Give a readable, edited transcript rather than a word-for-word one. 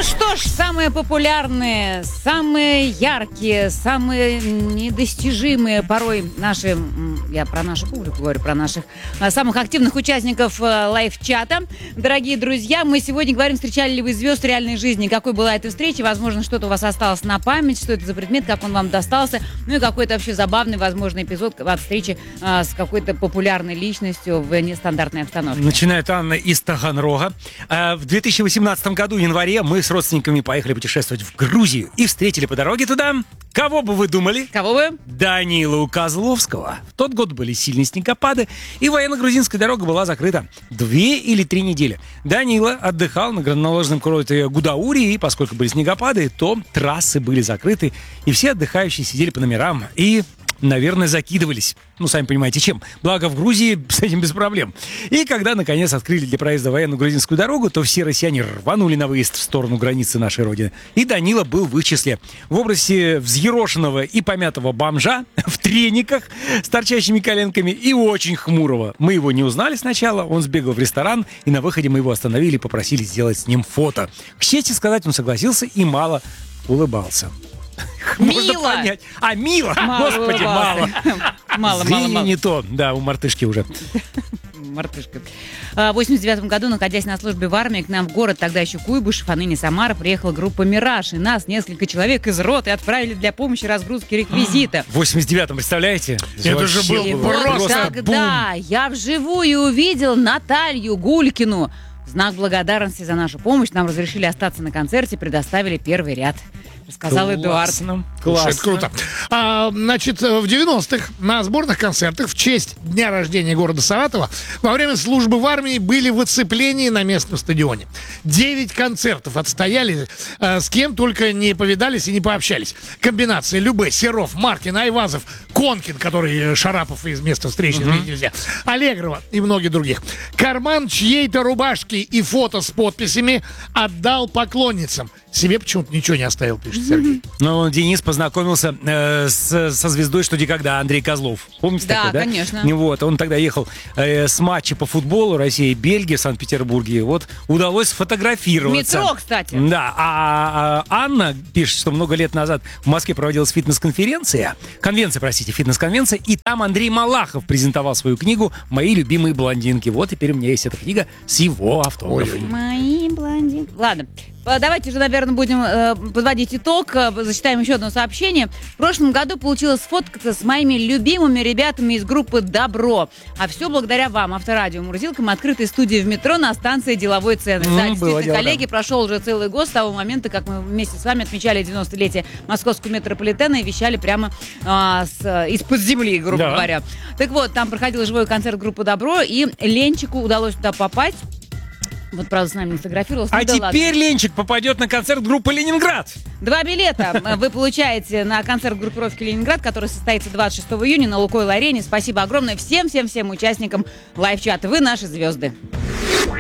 Ну что ж, самые популярные, самые яркие, самые недостижимые порой наши, я про нашу публику говорю, про наших самых активных участников лайв-чата. Дорогие друзья, мы сегодня говорим, встречали ли вы звезд в реальной жизни, какой была эта встреча, возможно, что-то у вас осталось на память, что это за предмет, как он вам достался, ну и какой-то вообще забавный, возможно, эпизод от встречи с какой-то популярной личностью в нестандартной обстановке. Начинает Анна из Таганрога. В 2018 году, в январе, мы с родственниками поехали путешествовать в Грузию и встретили по дороге туда... Кого бы вы думали? Кого вы? Данилу Козловского. В тот год были сильные снегопады, и военно-грузинская дорога была закрыта 2 или 3 недели. Данила отдыхал на горнолыжном курорте Гудаури, и поскольку были снегопады, то трассы были закрыты, и все отдыхающие сидели по номерам и... наверное, закидывались. Ну, сами понимаете, чем. Благо, в Грузии с этим без проблем. И когда, наконец, открыли для проезда военно-грузинскую дорогу, то все россияне рванули на выезд в сторону границы нашей родины. И Данила был в их числе. В образе взъерошенного и помятого бомжа, в трениках с торчащими коленками и очень хмурого. Мы его не узнали сначала, он сбегал в ресторан, и на выходе мы его остановили и попросили сделать с ним фото. К чести сказать, он согласился и мало улыбался. Можно Мило! понять. А, мило! Мало Господи, улыбался. мало. Зрение не то. Да, у мартышки уже. Мартышка. В 89 году, находясь на службе в армии, к нам в город, тогда еще Куйбышев, а ныне Самара, приехала группа «Мираж». И нас, несколько человек из роты, отправили для помощи разгрузки реквизита. В 89-м, представляете? Это же был И вот просто тогда я вживую увидел Наталью Гулькину. В знак благодарности за нашу помощь нам разрешили остаться на концерте, предоставили первый ряд. Рассказал Эдуард. Классно. Это круто. Значит, в 90-х на сборных концертах в честь дня рождения города Саратова во время службы в армии были в оцеплении на местном стадионе. 9 концертов отстояли, с кем только не повидались и не пообщались. Комбинация Любэ, Серов, Маркин, Айвазов, Конкин, который Шарапов из места встречи изменить нельзя, Аллегрова и многие других. Карман чьей-то рубашки и фото с подписями отдал поклонницам. Себе почему-то ничего не оставил, пишет Сергей. Ну, Денис познакомился со звездой «Что никогда» Андрей Козлов. Помните Да, такой, да? конечно. Вот, он тогда ехал с матча по футболу Россия и Бельгия в Санкт-Петербурге. Вот удалось сфотографироваться. Метро, кстати. Да, а Анна пишет, что много лет назад в Москве проводилась фитнес-конференция, фитнес-конвенция, и там Андрей Малахов презентовал свою книгу «Мои любимые блондинки». Вот теперь у меня есть эта книга с его автографом. Мои блондинки. Ладно. Давайте же, наверное, будем подводить итог. Зачитаем еще одно сообщение. В прошлом году получилось сфоткаться с моими любимыми ребятами из группы «Добро». А все благодаря вам, Авторадио Мурзилкам, открытой студии в метро на станции «Деловой центр». Да, действительно, коллеги, прошел уже целый год с того момента, как мы вместе с вами отмечали 90-летие Московского метрополитена и вещали прямо из-под земли, грубо говоря. Так вот, там проходил живой концерт группы «Добро», и Ленчику удалось туда попасть. Вот, правда, с нами не сфотографировался. А теперь Ленчик попадет на концерт группы «Ленинград». 2 билета вы получаете на концерт группировки «Ленинград», который состоится 26 июня на Лукойл-арене. Спасибо огромное всем участникам лайв-чата. Вы наши звезды.